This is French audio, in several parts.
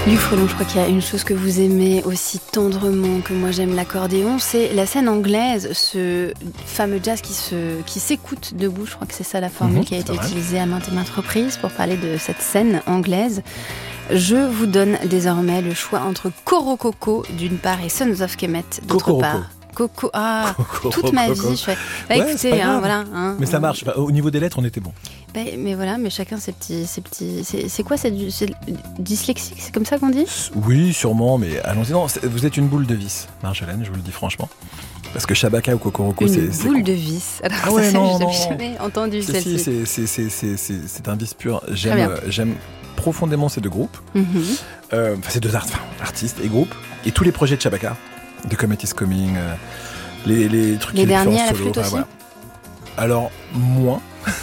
Luc Frelon, je crois qu'il y a une chose que vous aimez aussi tendrement que moi j'aime l'accordéon, c'est la scène anglaise, ce fameux jazz qui s'écoute debout. Je crois que c'est ça la formule qui a été utilisée à maintes et maintes reprises pour parler de cette scène anglaise. Je vous donne désormais le choix entre Coro Coco d'une part et Sons of Kemet d'autre part. Coco, toute ma vie, je fais. Bah, ouais, écoutez, voilà. Mais ça marche. Au niveau des lettres, on était bon. Mais voilà, mais chacun ses petits. C'est quoi, c'est dyslexique, c'est comme ça qu'on dit ? Oui, sûrement, mais allons-y. Non, vous êtes une boule de vis, Marjolaine, je vous le dis franchement. Parce que Shabaka ou Kokoroko, c'est boule de vis. Alors ah ouais, non, je n'ai jamais entendu celle-ci. C'est un vice pur. J'aime profondément ces deux groupes, ces deux artistes et groupes, et tous les projets de Shabaka. The Comet is Coming, les trucs les derniers à la solo, flûte aussi. Voilà. Alors moins.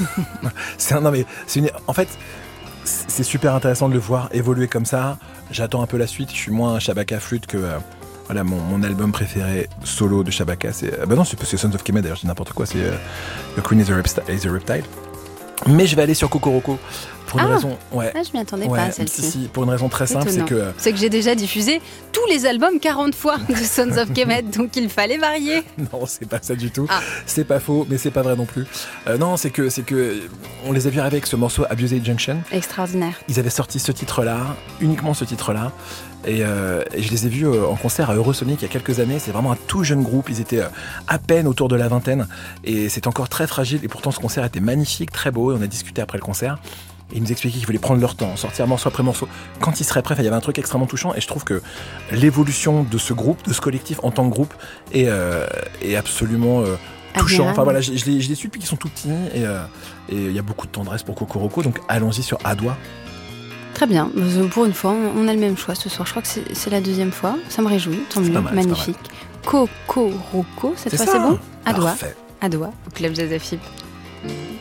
En fait, c'est super intéressant de le voir évoluer comme ça. J'attends un peu la suite. Je suis moins Shabaka flûte que mon album préféré solo de Shabaka. C'est Sons of Kemet. D'ailleurs, je dis n'importe quoi. C'est The Queen is a Reptile. Mais je vais aller sur Kokoroko pour une raison. Ouais. Je m'y attendais pas à celle-ci. Si, pour une raison très simple, c'est que j'ai déjà diffusé tous les albums 40 fois de Sons of Kemet, donc il fallait varier. Non, c'est pas ça du tout. C'est pas faux, mais c'est pas vrai non plus. Non, c'est que on les a vus arriver avec ce morceau Abused Junction. Extraordinaire. Ils avaient sorti ce titre-là, uniquement ce titre-là. Et je les ai vus en concert à Eurosonic il y a quelques années. C'est vraiment un tout jeune groupe. Ils étaient à peine autour de la vingtaine. Et c'est encore très fragile. Et pourtant, ce concert était magnifique, très beau. Et on a discuté après le concert. Et ils nous expliquaient qu'ils voulaient prendre leur temps, sortir morceau après morceau. Quand ils seraient prêts, il y avait un truc extrêmement touchant. Et je trouve que l'évolution de ce groupe, de ce collectif en tant que groupe, est absolument touchant. Enfin voilà, je les suis depuis qu'ils sont tout petits. Et il y a beaucoup de tendresse pour Kokoroko. Donc allons-y sur Adoua. Très bien, pour une fois, on a le même choix ce soir. Je crois que c'est la deuxième fois. Ça me réjouit, tant mieux, magnifique. Kokoroko, cette fois c'est bon ? Adoua, au Club Jazz FM.